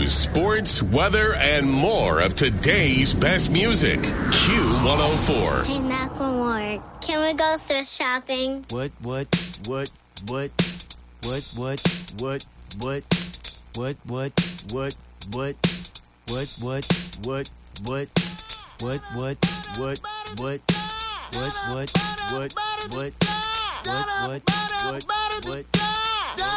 news, sports, weather, and more of today's best music. Q104. Hey, Macklemore, can we go thrift shopping? What?